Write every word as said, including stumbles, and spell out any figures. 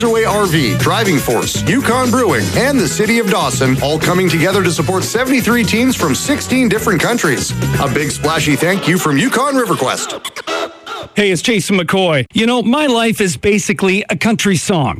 Away R V, Driving Force, Yukon Brewing, and the City of Dawson, all coming together to support seventy-three teams from sixteen different countries. A big splashy thank you from Yukon RiverQuest. Hey, it's Jason McCoy. You know, my life is basically a country song.